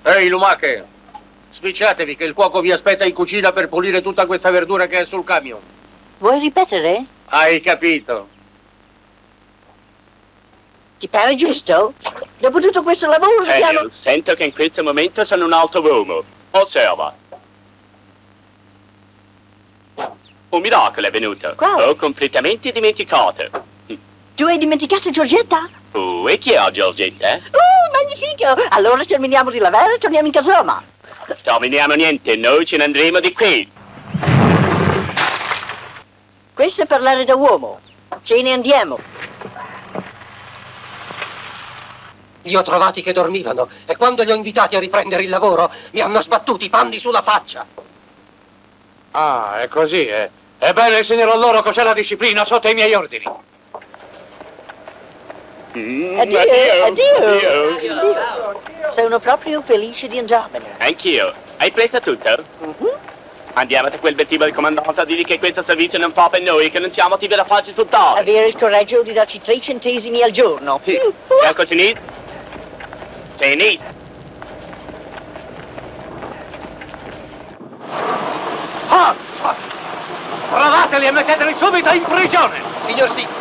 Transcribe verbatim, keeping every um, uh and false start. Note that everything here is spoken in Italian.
Ehi, lumache! Spicciatevi che il cuoco vi aspetta in cucina per pulire tutta questa verdura che è sul camion. Vuoi ripetere? Hai capito? Ti pare giusto? Dopo tutto questo lavoro dobbiamo... Eh, sento che in questo momento sono un altro uomo. Osserva. Un miracolo è venuto. Quale? Ho completamente dimenticato. Tu hai dimenticato Giorgetta? Oh, e chi è Giorgetta? Eh? Oh, magnifico! Allora terminiamo di lavare e torniamo in casoma. Terminiamo niente, noi ce ne andremo di qui. Questo è parlare da uomo. Ce ne andiamo. Li ho trovati che dormivano e quando li ho invitati a riprendere il lavoro mi hanno sbattuti i panni sulla faccia. Ah, è così, eh? Ebbene, insegnerò loro cos'è la disciplina sotto i miei ordini. Mm, Addio, addio, addio. addio. Sono proprio felice di andarmene. Anch'io. Hai preso tutto? Mhm. Andiamo da quel bettivo del comandante a dirgli che questo servizio non fa per noi e che non siamo attivi da farci tutt'ora. Avere il coraggio di darci tre centesimi al giorno. Sì. Ecco, finito. Finito. Forza! Trovateli e metteteli subito in prigione! Signor sì,